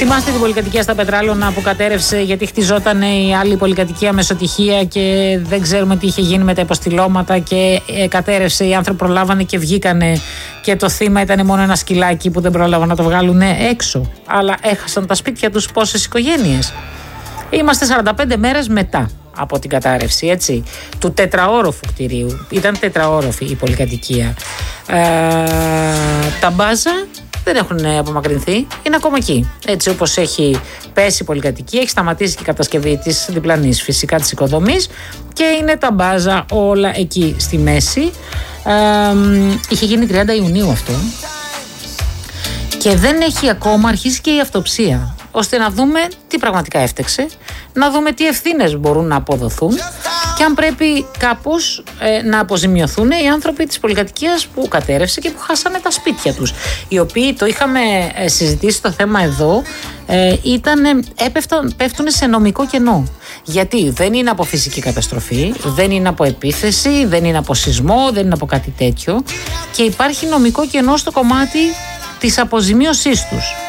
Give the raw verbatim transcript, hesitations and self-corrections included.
Θυμάστε την πολυκατοικία στα Πετράλωνα που κατέρευσε γιατί χτιζόταν η άλλη πολυκατοικία μεσοτυχία και δεν ξέρουμε τι είχε γίνει με τα υποστηλώματα και ε, κατέρευσε, οι άνθρωποι προλάβανε και βγήκανε και το θύμα ήταν μόνο ένα σκυλάκι που δεν πρόλαβαν να το βγάλουν έξω. Αλλά έχασαν τα σπίτια τους πόσες οικογένειες. Είμαστε σαράντα πέντε μέρες μετά από την κατάρρευση, έτσι, του τετραόροφου κτηρίου. Ήταν τετραόροφη η πολυκατοικία. Ε, τα μπάζα δεν έχουν απομακρυνθεί, είναι ακόμα εκεί. Έτσι όπως έχει πέσει η πολυκατοικία, έχει σταματήσει και η κατασκευή της διπλανής φυσικά της οικοδομής και είναι τα μπάζα όλα εκεί στη μέση. Ε, είχε γίνει τριάντα Ιουνίου αυτό και δεν έχει ακόμα αρχίσει και η αυτοψία, ώστε να δούμε τι πραγματικά έφτεξε, να δούμε τι ευθύνες μπορούν να αποδοθούν και αν πρέπει κάπως ε, να αποζημιωθούν οι άνθρωποι της πολυκατοικίας που κατέρευσε και που χάσανε τα σπίτια τους. Οι οποίοι, το είχαμε ε, συζητήσει το θέμα εδώ, ε, ήταν, έπεφταν, πέφτουν σε νομικό κενό. Γιατί δεν είναι από φυσική καταστροφή, δεν είναι από επίθεση, δεν είναι από σεισμό, δεν είναι από κάτι τέτοιο και υπάρχει νομικό κενό στο κομμάτι της αποζημίωσής τους.